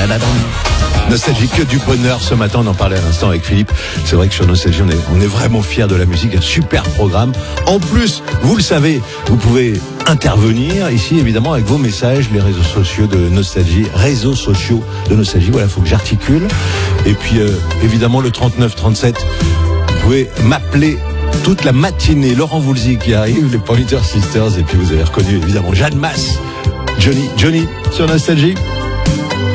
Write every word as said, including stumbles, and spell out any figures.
Nostalgie, que du bonheur ce matin, on en parlait à l'instant avec Philippe. C'est vrai que sur Nostalgie, on est, on est vraiment fiers de la musique, un super programme. En plus, vous le savez, vous pouvez intervenir ici, évidemment, avec vos messages, les réseaux sociaux de Nostalgie, réseaux sociaux de Nostalgie, voilà, il faut que j'articule. Et puis, euh, évidemment, le trente-neuf trente-sept, vous pouvez m'appeler toute la matinée. Laurent Voulzy qui arrive, les Pointer Sisters, et puis vous avez reconnu, évidemment, Jeanne Masse, Johnny, Johnny, sur Nostalgie.